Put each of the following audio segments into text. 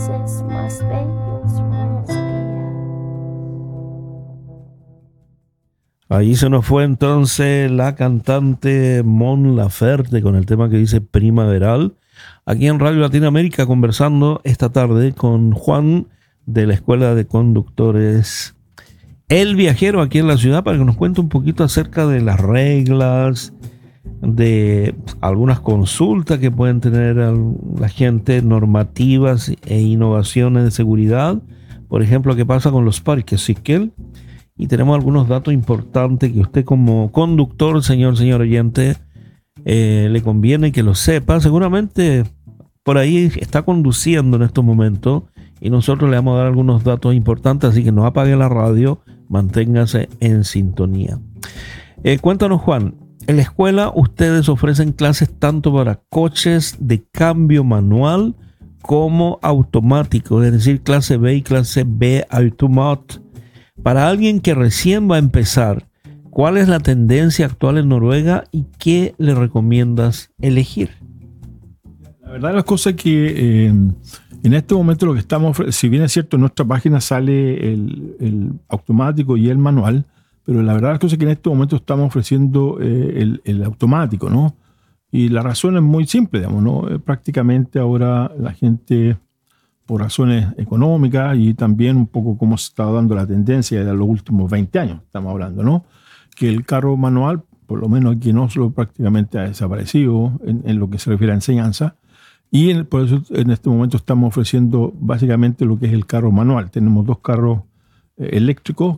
luces más bellos buenos días. Ahí se nos fue entonces la cantante Mon Laferte con el tema que dice Primaveral. Aquí en Radio Latinoamérica conversando esta tarde con Juan de la Escuela de Conductores El Viajero aquí en la ciudad para que nos cuente un poquito acerca de las reglas, de algunas consultas que pueden tener la gente, normativas e innovaciones de seguridad. Por ejemplo, qué pasa con los parques Siquel. Y tenemos algunos datos importantes que usted como conductor, señor oyente, le conviene que lo sepa. Seguramente por ahí está conduciendo en estos momentos y nosotros le vamos a dar algunos datos importantes, así que no apague la radio, manténgase en sintonía. Cuéntanos, Juan, en la escuela ustedes ofrecen clases tanto para coches de cambio manual como automático, es decir, clase B y clase B Automat. Para alguien que recién va a empezar, ¿cuál es la tendencia actual en Noruega y qué le recomiendas elegir? La verdad las cosas es que en este momento lo que estamos, si bien es cierto, en nuestra página sale el automático y el manual, pero la verdad las cosas es que en este momento estamos ofreciendo el automático, ¿no? Y la razón es muy simple, digamos, ¿no? Prácticamente ahora la gente, por razones económicas y también un poco como se está dando la tendencia de los últimos 20 años, estamos hablando, ¿no? Que el carro manual, por lo menos aquí en Oslo, prácticamente ha desaparecido en lo que se refiere a enseñanza. Y por eso en este momento estamos ofreciendo básicamente lo que es el carro manual. Tenemos dos carros eléctricos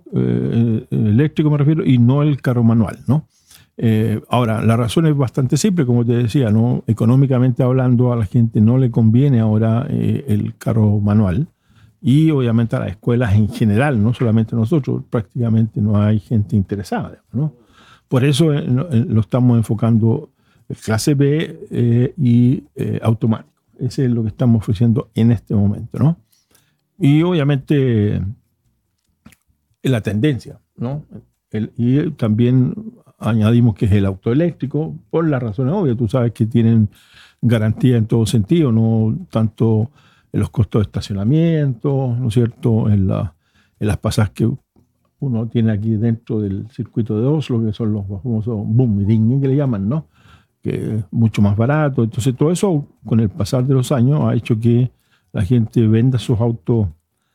me refiero, y no el carro manual, ¿no? Ahora, la razón es bastante simple, como te decía, ¿no? Económicamente hablando, a la gente no le conviene ahora el carro manual y obviamente a las escuelas en general, no solamente nosotros, prácticamente no hay gente interesada, ¿no? Por eso lo estamos enfocando clase B y automático. Ese es lo que estamos ofreciendo en este momento, ¿no? Y obviamente la tendencia, ¿no? Y también añadimos que es el auto eléctrico, por las razones obvias. Tú sabes que tienen garantía en todo sentido, no tanto en los costos de estacionamiento, ¿no es cierto?, en las pasadas que uno tiene aquí dentro del circuito de Oslo, que son los famosos boomring, que le llaman, ¿no?, que es mucho más barato. Entonces todo eso, con el pasar de los años, ha hecho que la gente venda sus autos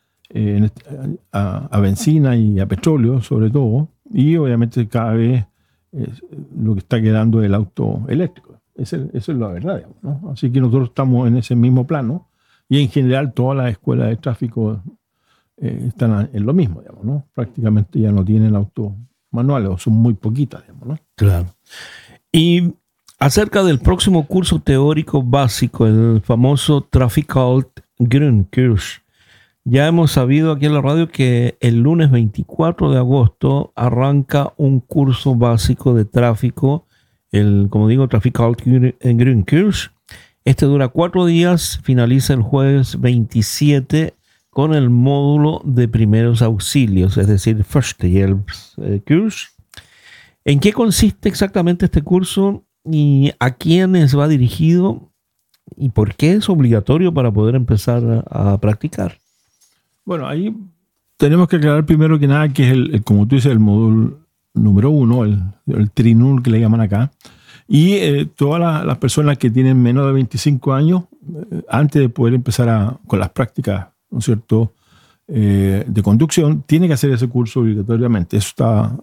a benzina y a petróleo, sobre todo, y obviamente cada vez lo que está quedando es el auto eléctrico. Eso es la verdad, digamos, ¿no? Así que nosotros estamos en ese mismo plano y en general todas las escuelas de tráfico están en lo mismo, digamos, ¿no? Prácticamente ya no tienen autos manuales o son muy poquitas, digamos, ¿no? Claro. Y acerca del próximo curso teórico básico, el famoso Trafikalt Grundkurs, ya hemos sabido aquí en la radio que el lunes 24 de agosto arranca un curso básico de tráfico, como digo, Trafikalt Grundkurs. Este dura 4 días, finaliza el jueves 27 con el módulo de primeros auxilios, es decir, Førstehjelpskurs. ¿En qué consiste exactamente este curso y a quiénes va dirigido y por qué es obligatorio para poder empezar a practicar? Bueno, ahí tenemos que aclarar primero que nada que es como tú dices, el módulo número 1, el Trinul que le llaman acá. Y todas las personas que tienen menos de 25 años, antes de poder empezar con las prácticas, ¿no es cierto?, de conducción, tienen que hacer ese curso obligatoriamente. Eso está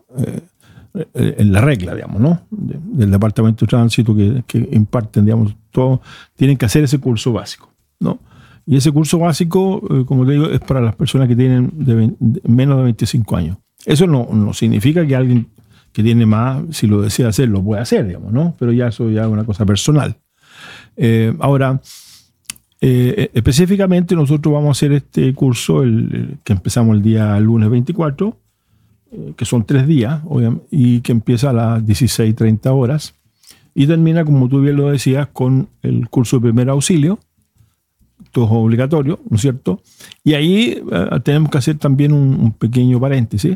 en la regla, digamos, ¿no?, del Departamento de Tránsito que imparten, digamos, todos tienen que hacer ese curso básico, ¿no? Y ese curso básico, como te digo, es para las personas que tienen menos de 25 años. Eso no significa que alguien que tiene más, si lo desea hacer, lo puede hacer, digamos, ¿no? Pero ya eso ya es una cosa personal. Ahora, específicamente nosotros vamos a hacer este curso que empezamos el día lunes 24, que son 3 días, y que empieza a las 16:30 horas y termina, como tú bien lo decías, con el curso de primer auxilio. Todo es obligatorio, ¿no es cierto? Y ahí tenemos que hacer también un pequeño paréntesis,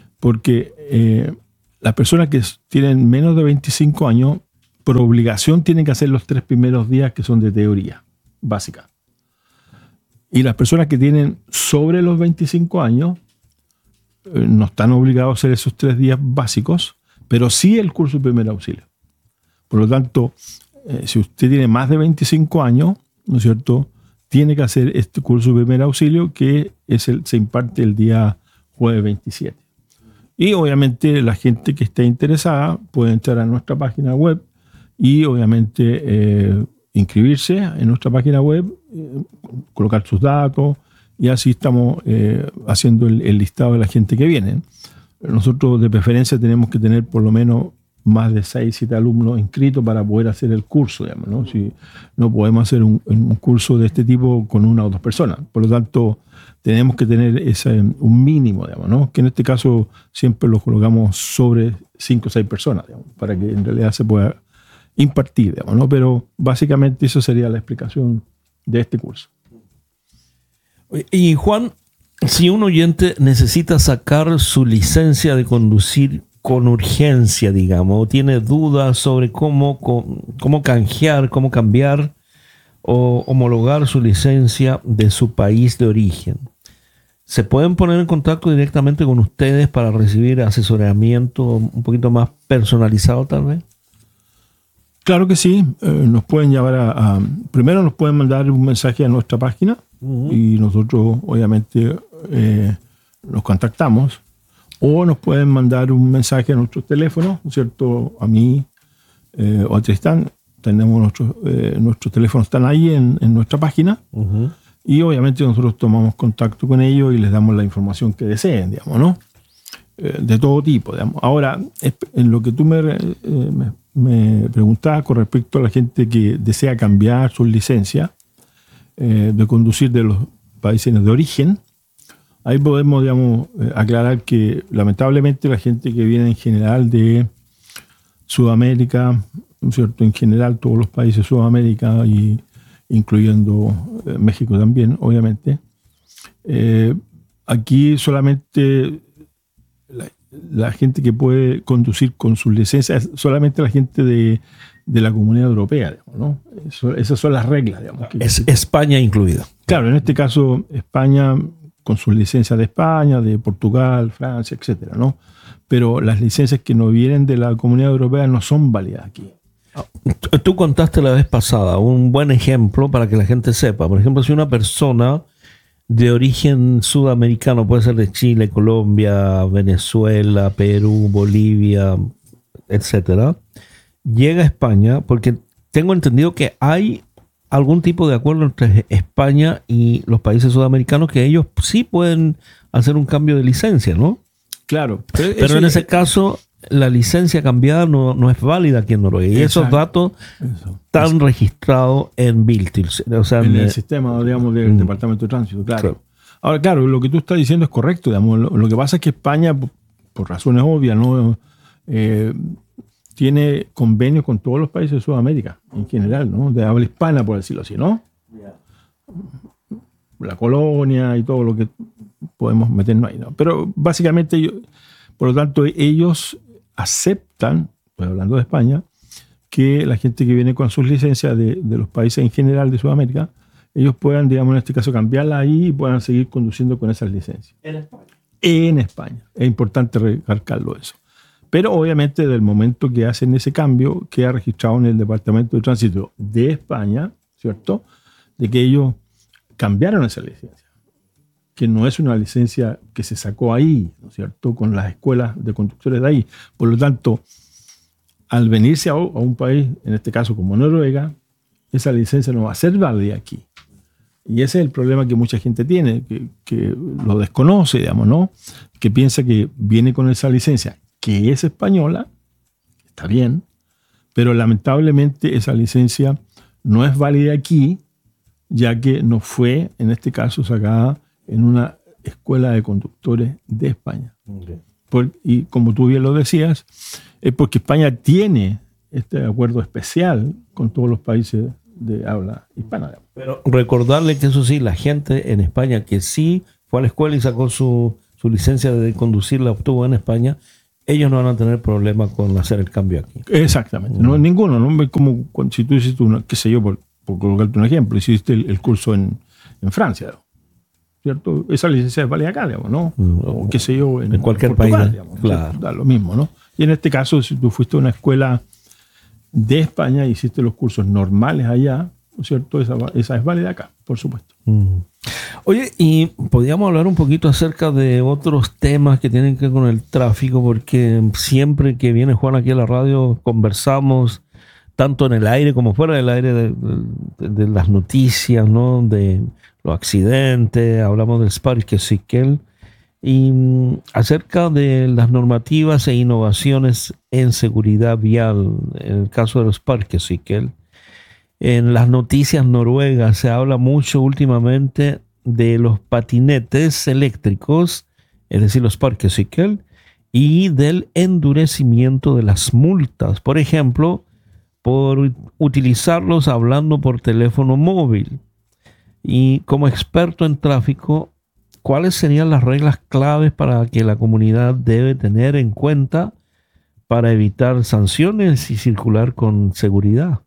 porque las personas que tienen menos de 25 años, por obligación, tienen que hacer los 3 primeros días que son de teoría básica. Y las personas que tienen sobre los 25 años no están obligados a hacer esos 3 días básicos, pero sí el curso de primer auxilio. Por lo tanto, si usted tiene más de 25 años, ¿no es cierto?, tiene que hacer este curso de primer auxilio que se imparte el día jueves 27. Y obviamente la gente que esté interesada puede entrar a nuestra página web y obviamente inscribirse en nuestra página web, colocar sus datos, y así estamos haciendo el listado de la gente que viene. Nosotros de preferencia tenemos que tener por lo menos más de 6, 7 alumnos inscritos para poder hacer el curso, digamos, ¿no? Si no podemos hacer un curso de este tipo con 1 o 2 personas. Por lo tanto, tenemos que tener un mínimo, digamos, ¿no? Que en este caso siempre lo colocamos sobre 5 o 6 personas, digamos, para que en realidad se pueda impartir, digamos, ¿no? Pero básicamente eso sería la explicación de este curso. Y Juan, si un oyente necesita sacar su licencia de conducir con urgencia, digamos, o tiene dudas sobre cómo canjear, cómo cambiar o homologar su licencia de su país de origen, ¿se pueden poner en contacto directamente con ustedes para recibir asesoramiento un poquito más personalizado tal vez? Claro que sí. Nos pueden llamar primero nos pueden mandar un mensaje a nuestra página, y nosotros obviamente nos contactamos, o nos pueden mandar un mensaje a nuestros teléfonos, ¿cierto? A mí o a Tristán. Tenemos nuestros teléfonos, están ahí en nuestra página, y obviamente nosotros tomamos contacto con ellos y les damos la información que deseen, digamos, ¿no? De todo tipo, digamos. Ahora, en lo que tú me preguntabas con respecto a la gente que desea cambiar su licencia de conducir de los países de origen, ahí podemos, digamos, aclarar que lamentablemente la gente que viene en general de Sudamérica, ¿no es cierto?, en general todos los países de Sudamérica, y incluyendo México también, obviamente, aquí solamente la gente que puede conducir con sus licencias es solamente la gente de la Comunidad Europea, digamos, ¿no? Esas son las reglas, digamos. Es España incluida. Claro, en este caso España, con sus licencias de España, de Portugal, Francia, etcétera, ¿no? Pero las licencias que no vienen de la Comunidad Europea no son válidas aquí. Tú contaste la vez pasada un buen ejemplo para que la gente sepa. Por ejemplo, si una persona de origen sudamericano, puede ser de Chile, Colombia, Venezuela, Perú, Bolivia, etcétera, llega a España, porque tengo entendido que hay algún tipo de acuerdo entre España y los países sudamericanos, que ellos sí pueden hacer un cambio de licencia, ¿no? Claro. Pero en ese caso, la licencia cambiada no es válida aquí en Noruega. Y esos datos están registrados en Biltil, o sea, en el sistema, digamos, del Departamento de Tránsito, claro. Ahora, claro, lo que tú estás diciendo es correcto, digamos. Lo que pasa es que España, por razones obvias, ¿no? Tiene convenios con todos los países de Sudamérica, en general, ¿no? De habla hispana, por decirlo así, ¿no? La colonia y todo lo que podemos meternos ahí, ¿no? Pero básicamente, por lo tanto, ellos aceptan, estoy hablando de España, que la gente que viene con sus licencias de los países en general de Sudamérica, ellos puedan, digamos, en este caso, cambiarla ahí y puedan seguir conduciendo con esas licencias. ¿En España? En España. Es importante recalcarlo eso. Pero obviamente, del momento que hacen ese cambio, queda registrado en el Departamento de Tránsito de España, ¿cierto?, de que ellos cambiaron esa licencia, que no es una licencia que se sacó ahí, ¿no es cierto?, con las escuelas de conductores de ahí. Por lo tanto, al venirse a un país, en este caso como Noruega, esa licencia no va a ser válida aquí. Y ese es el problema que mucha gente tiene, que lo desconoce, digamos, ¿no? Que piensa que viene con esa licencia, que es española, está bien, pero lamentablemente esa licencia no es válida aquí, ya que no fue, en este caso, sacada en una escuela de conductores de España. Okay. Y como tú bien lo decías, es porque España tiene este acuerdo especial con todos los países de habla hispana. Pero recordarle que eso sí, la gente en España que sí fue a la escuela y sacó su licencia de conducir, la obtuvo en España, ellos no van a tener problema con hacer el cambio aquí. Exactamente. No, ninguno. ¿No? Es como si tú hiciste qué sé yo, por colocarte un ejemplo, hiciste el curso en Francia, ¿no? ¿cierto? Esa licencia es válida acá, digamos, ¿no? O qué sé yo, en cualquier Portugal, país, digamos, claro. da lo mismo, ¿no? Y en este caso, si tú fuiste a una escuela de España y hiciste los cursos normales allá, ¿no es cierto? Esa es válida acá, por supuesto. Oye, y podríamos hablar un poquito acerca de otros temas que tienen que ver con el tráfico, porque siempre que viene Juan aquí a la radio conversamos tanto en el aire como fuera del aire de las noticias, ¿no? De los accidentes, hablamos del Sparkcykel y acerca de las normativas e innovaciones en seguridad vial, en el caso de los Sparkcykel. En las noticias noruegas se habla mucho últimamente de los patinetes eléctricos, es decir, los Sparkcykel, y del endurecimiento de las multas. Por ejemplo, por utilizarlos hablando por teléfono móvil. Y como experto en tráfico, ¿cuáles serían las reglas claves para que la comunidad debe tener en cuenta para evitar sanciones y circular con seguridad?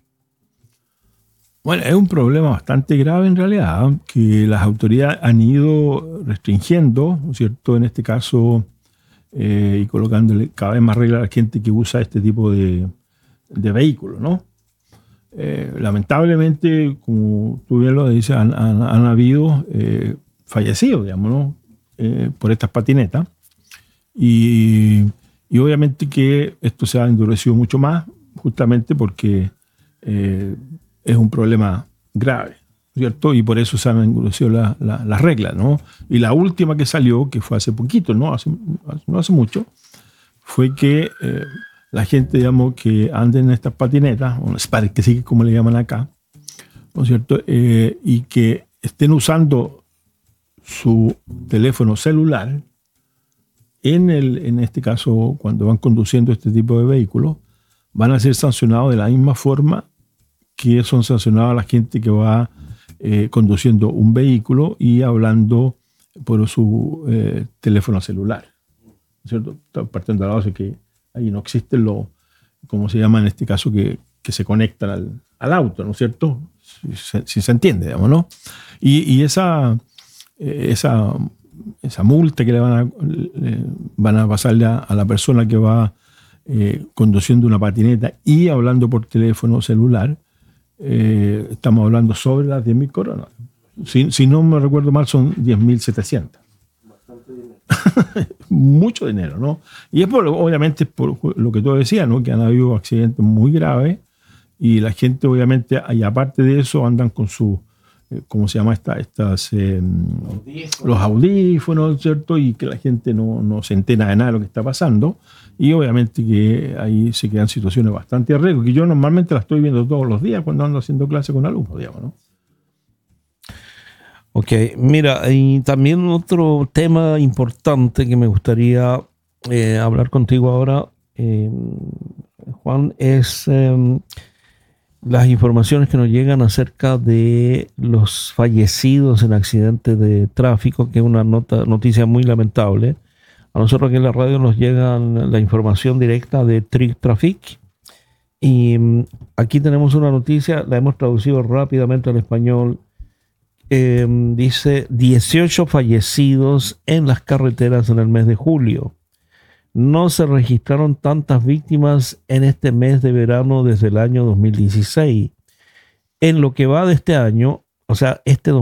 Bueno, es un problema bastante grave en realidad, que las autoridades han ido restringiendo, ¿no es cierto? En este caso, y colocándole cada vez más reglas a la gente que usa este tipo de vehículos, ¿no? Lamentablemente, como tú bien lo dices, han habido fallecidos, digamos, ¿no? Por estas patinetas. Y obviamente que esto se ha endurecido mucho más, justamente porque es un problema grave, ¿cierto? Y por eso se han endurecido las reglas, ¿no? Y la última que salió, que fue hace poquito, no hace mucho, fue que la gente, digamos, que ande en estas patinetas, o Sparkcykel, como le llaman acá, ¿no es cierto? Y que estén usando su teléfono celular en este caso, cuando van conduciendo este tipo de vehículos, van a ser sancionados de la misma forma que son sancionados a la gente que va conduciendo un vehículo y hablando por su teléfono celular, ¿no es cierto? Partiendo de la base que ahí no existen los, ¿cómo se llama en este caso? Que se conectan al auto, ¿no es cierto? Si se entiende, digamos, ¿no? Y esa multa que le van a pasarle a la persona que va conduciendo una patineta y hablando por teléfono celular, estamos hablando sobre las 10.000 coronas. Si no me recuerdo mal, son 10.700. Bastante dinero. Mucho dinero, ¿no? Y es obviamente por lo que tú decías, ¿no? Que han habido accidentes muy graves y la gente, obviamente, y aparte de eso, andan con su, ¿cómo se llama? Los audífonos, ¿cierto? Y que la gente no se entera de nada de lo que está pasando. Y obviamente que ahí se quedan situaciones bastante de riesgo, que yo normalmente las estoy viendo todos los días cuando ando haciendo clase con alumnos, digamos, ¿no? Ok, mira, y también otro tema importante que me gustaría hablar contigo ahora, Juan, es las informaciones que nos llegan acerca de los fallecidos en accidentes de tráfico, que es una noticia muy lamentable. A nosotros aquí en la radio nos llega la información directa de Trick Traffic. Y aquí tenemos una noticia, la hemos traducido rápidamente al español. Dice 18 fallecidos en las carreteras en el mes de julio. No se registraron tantas víctimas en este mes de verano desde el año 2016. En lo que va de este año, o sea, este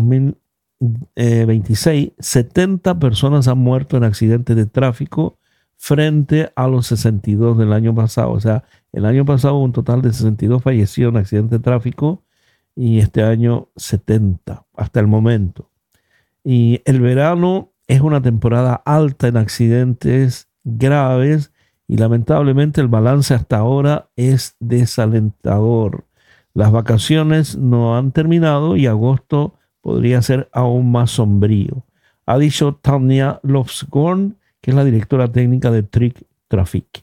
2026, 70 personas han muerto en accidentes de tráfico frente a los 62 del año pasado. O sea, el año pasado hubo un total de 62 fallecidos en accidentes de tráfico y este año 70 hasta el momento. Y el verano es una temporada alta en accidentes graves y lamentablemente el balance hasta ahora es desalentador. Las vacaciones no han terminado y agosto podría ser aún más sombrío, ha dicho Tanya Lofsgård, que es la directora técnica de Trick Traffic.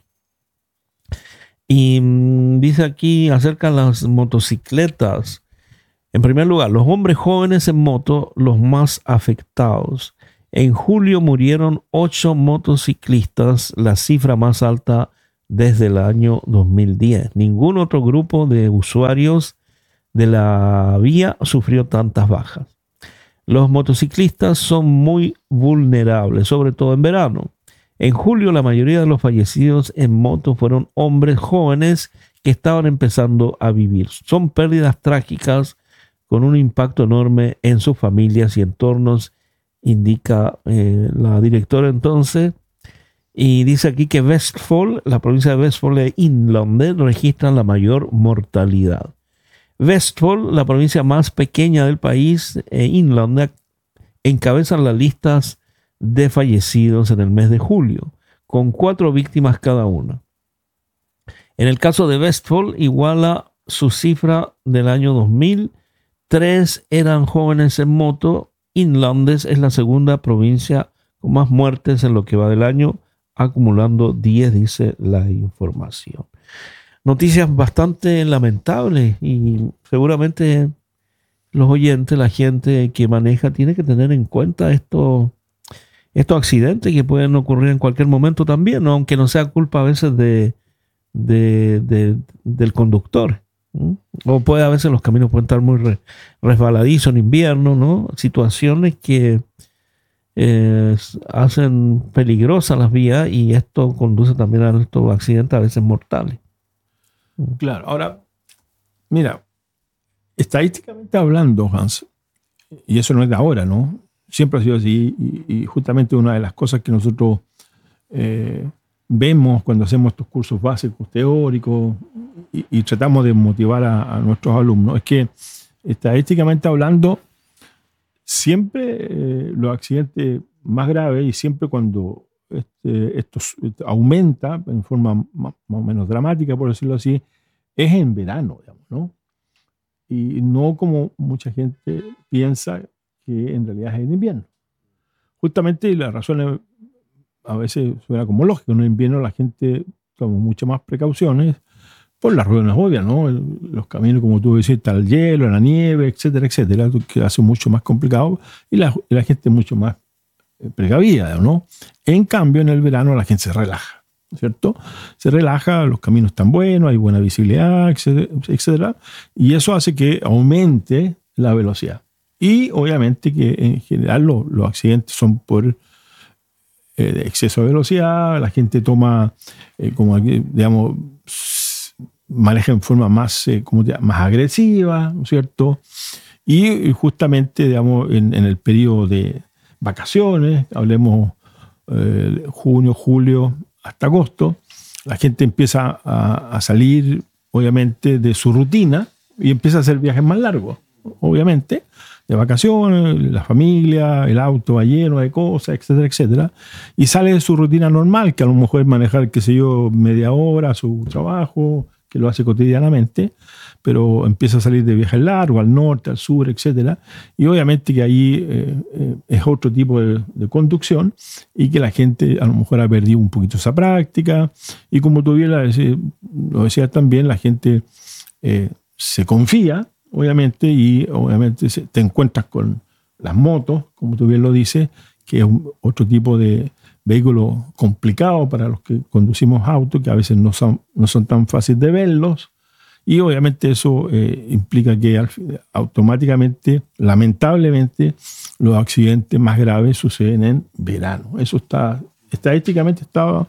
Y dice aquí acerca de las motocicletas. En primer lugar, los hombres jóvenes en moto, los más afectados. En julio murieron 8 motociclistas, la cifra más alta desde el año 2010. Ningún otro grupo de usuarios de la vía sufrió tantas bajas. Los motociclistas son muy vulnerables, sobre todo en verano. En julio, la mayoría de los fallecidos en moto fueron hombres jóvenes que estaban empezando a vivir. Son pérdidas trágicas con un impacto enorme en sus familias y entornos, indica la directora entonces. Y dice aquí que Vestfold, la provincia de Vestfold e Inlandet registran la mayor mortalidad. Vestfold, la provincia más pequeña del país, e Inlandet encabezan las listas de fallecidos en el mes de julio, con 4 víctimas cada una. En el caso de Vestfold, iguala su cifra del año 2000. 3 eran jóvenes en moto. Inlandet es la segunda provincia con más muertes en lo que va del año, acumulando 10, dice la información. Noticias bastante lamentables y seguramente los oyentes, la gente que maneja, tiene que tener en cuenta estos accidentes que pueden ocurrir en cualquier momento también, ¿no? Aunque no sea culpa a veces del conductor. O puede a veces los caminos pueden estar muy resbaladizos en invierno, ¿no? Situaciones que hacen peligrosas las vías y esto conduce también a estos accidentes a veces mortales. Claro, ahora, mira, estadísticamente hablando, Hans, y eso no es de ahora, ¿no? Siempre ha sido así y justamente una de las cosas que nosotros vemos cuando hacemos estos cursos básicos teóricos y tratamos de motivar a nuestros alumnos es que estadísticamente hablando siempre los accidentes más graves y siempre cuando esto aumenta en forma más o menos dramática, por decirlo así, es en verano, digamos, ¿no? Y no como mucha gente piensa que en realidad es en invierno. Justamente la razón es, a veces suena como lógico, en invierno la gente toma muchas más precauciones por las razones obvias, ¿no? Los caminos, como tú decís, está el hielo, la nieve, etcétera, etcétera, que hace mucho más complicado y la gente es mucho más precavida, ¿no? En cambio, en el verano la gente se relaja, ¿cierto? Se relaja, los caminos están buenos, hay buena visibilidad, etcétera, etcétera, y eso hace que aumente la velocidad. Y obviamente que en general los accidentes son por exceso de velocidad, la gente toma, como digamos, maneja en forma más agresiva, ¿no es cierto? Y justamente, digamos, en el periodo de vacaciones, hablemos junio, julio, hasta agosto, la gente empieza a salir, obviamente, de su rutina y empieza a hacer viajes más largos, obviamente, de vacaciones, la familia, el auto va lleno de cosas, etcétera, etcétera, y sale de su rutina normal, que a lo mejor es manejar, qué sé yo, media hora a su trabajo, que lo hace cotidianamente, pero empieza a salir de viajes largos, al norte, al sur, etcétera, y obviamente que ahí es otro tipo de conducción y que la gente a lo mejor ha perdido un poquito esa práctica, y como tú bien lo decías también, la gente se confía, obviamente, y obviamente te encuentras con las motos, como tú bien lo dices, que es otro tipo de vehículo complicado para los que conducimos autos, que a veces no son tan fáciles de verlos, y obviamente eso implica que automáticamente, lamentablemente, los accidentes más graves suceden en verano. Eso estadísticamente está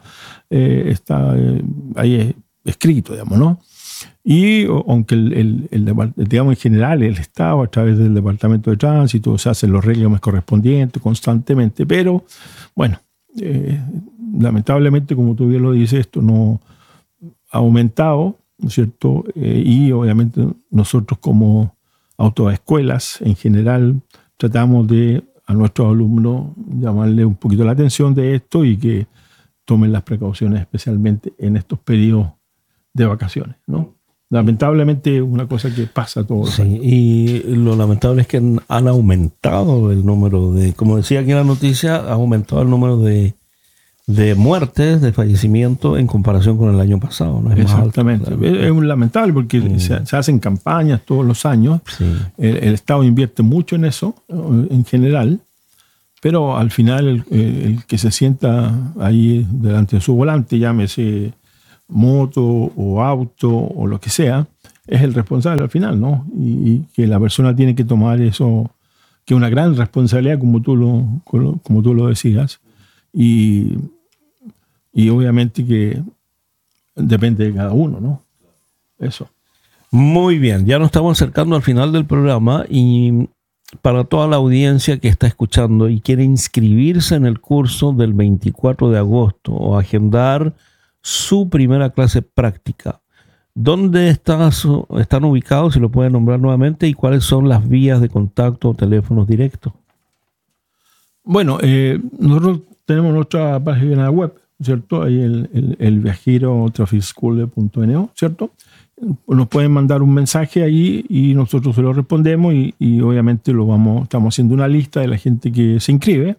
ahí escrito, digamos, ¿no? Y aunque digamos en general el Estado a través del Departamento de Tránsito se hacen los reglames correspondientes constantemente, pero bueno, lamentablemente, como tú bien lo dices, esto no ha aumentado, ¿no es cierto? Y obviamente nosotros como autoescuelas en general tratamos de a nuestros alumnos llamarle un poquito la atención de esto y que tomen las precauciones especialmente en estos periodos de vacaciones, ¿no? Lamentablemente es una cosa que pasa todos los años. Y lo lamentable es que han aumentado el número de, como decía aquí en la noticia, ha aumentado el número de muertes, de fallecimientos en comparación con el año pasado, ¿no? Exactamente. Más alto, claro. Es lamentable porque se hacen campañas todos los años. Sí. El Estado invierte mucho en eso, en general, pero al final el que se sienta ahí delante de su volante, llámese moto o auto o lo que sea, es el responsable al final, ¿no? Y que la persona tiene que tomar eso es una gran responsabilidad, como tú lo decías, y obviamente que depende de cada uno, ¿no? Eso. Muy bien, ya nos estamos acercando al final del programa y para toda la audiencia que está escuchando y quiere inscribirse en el curso del 24 de agosto o agendar su primera clase práctica, ¿dónde están ubicados? Si lo pueden nombrar nuevamente, y cuáles son las vías de contacto o teléfonos directos. Bueno, nosotros tenemos nuestra página web, ¿cierto? Ahí el viajero trafficschool.no, ¿cierto? Nos pueden mandar un mensaje ahí y nosotros se lo respondemos y obviamente estamos haciendo una lista de la gente que se inscribe.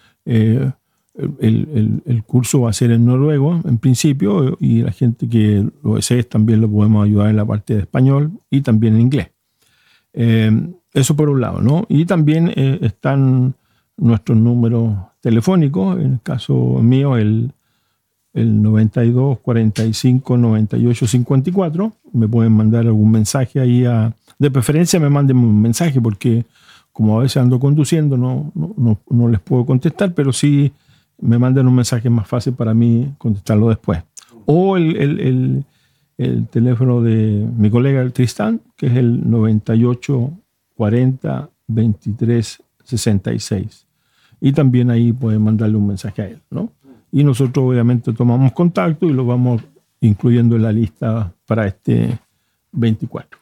El curso va a ser en noruego en principio, y la gente que lo desee también lo podemos ayudar en la parte de español y también en inglés. Eso por un lado, ¿no? Y también están nuestros números telefónicos. En el caso mío, el 92 45 98 54. Me pueden mandar algún mensaje ahí. De preferencia me manden un mensaje, porque como a veces ando conduciendo no les puedo contestar, pero sí me mandan un mensaje, más fácil para mí contestarlo después. O el teléfono de mi colega el Tristán, que es el 98 40 23 66. Y también ahí pueden mandarle un mensaje a él, ¿no? Y nosotros obviamente tomamos contacto y lo vamos incluyendo en la lista para este 24.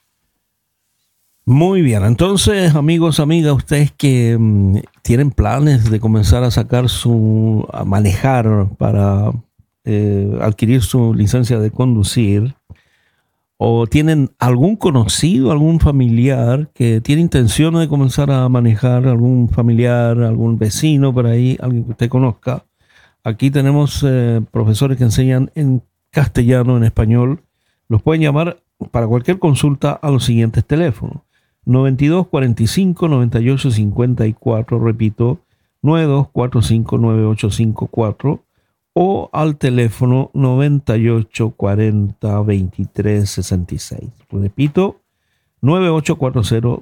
Muy bien, entonces amigos, amigas, ustedes que tienen planes de comenzar a manejar para adquirir su licencia de conducir, o tienen algún conocido, algún familiar que tiene intenciones de comenzar a manejar, algún familiar, algún vecino por ahí, alguien que usted conozca, aquí tenemos profesores que enseñan en castellano, en español. Los pueden llamar para cualquier consulta a los siguientes teléfonos: 92 45 98 54, repito, 92 45 98 54, o al teléfono 98 40 23 66. Repito, 9840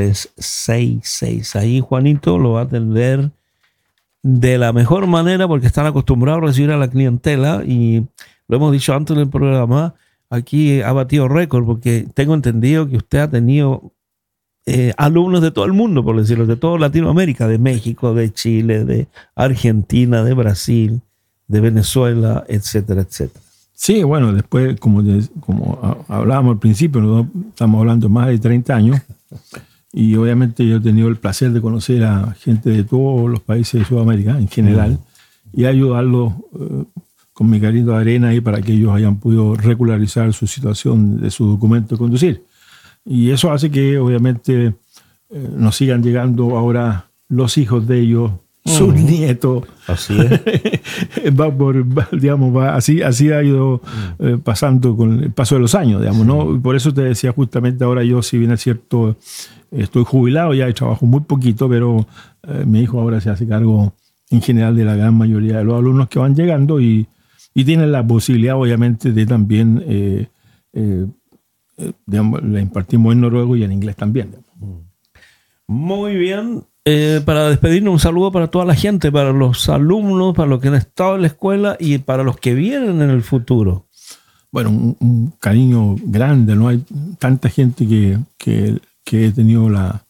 2366. Ahí Juanito lo va a atender de la mejor manera, porque están acostumbrados a recibir a la clientela, y lo hemos dicho antes del programa, aquí ha batido récord, porque tengo entendido que usted ha tenido alumnos de todo el mundo, por decirlo, de toda Latinoamérica, de México, de Chile, de Argentina, de Brasil, de Venezuela, etcétera, etcétera. Sí, bueno, después, como hablábamos al principio, nosotros estamos hablando de más de 30 años, y obviamente yo he tenido el placer de conocer a gente de todos los países de Sudamérica en general, y ayudarlos con mi granito de arena ahí para que ellos hayan podido regularizar su situación de su documento de conducir. Y eso hace que obviamente nos sigan llegando ahora los hijos de ellos, sus nietos. Así es. Así ha ido pasando con el paso de los años, digamos, ¿no? Y por eso te decía justamente ahora, yo, si bien es cierto, estoy jubilado ya y trabajo muy poquito, pero mi hijo ahora se hace cargo en general de la gran mayoría de los alumnos que van llegando, y tienen la posibilidad obviamente de también digamos, la impartimos en noruego y en inglés también. Muy bien. Para despedirnos, un saludo para toda la gente, para los alumnos, para los que han estado en la escuela y para los que vienen en el futuro. Bueno, un cariño grande, ¿no? Hay tanta gente que he tenido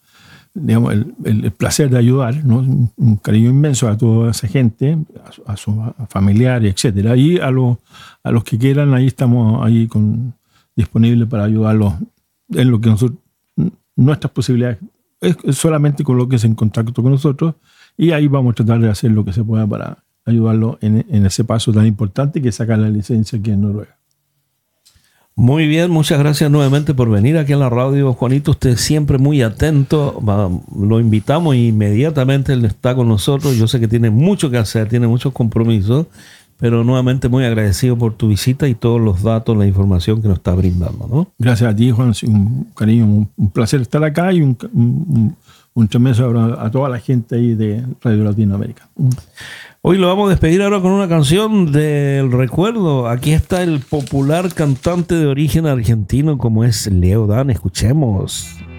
el placer de ayudar, ¿no? Un cariño inmenso a toda esa gente, a sus familiares, etcétera. Y a los que quieran, ahí estamos ahí disponibles para ayudarlos en lo que nuestras posibilidades es solamente coloquense en contacto con nosotros, y ahí vamos a tratar de hacer lo que se pueda para ayudarlo en ese paso tan importante que es sacar la licencia aquí en Noruega. Muy bien, muchas gracias nuevamente por venir aquí a la radio, Juanito. Usted siempre muy atento. Lo invitamos inmediatamente, él está con nosotros. Yo sé que tiene mucho que hacer, tiene muchos compromisos, pero nuevamente muy agradecido por tu visita y todos los datos, la información que nos está brindando, ¿no? Gracias a ti, Juan. Un cariño, un placer estar acá, y un tremendo abrazo a toda la gente ahí de Radio Latinoamérica. Hoy lo vamos a despedir ahora con una canción del recuerdo. Aquí está el popular cantante de origen argentino como es Leo Dan. Escuchemos.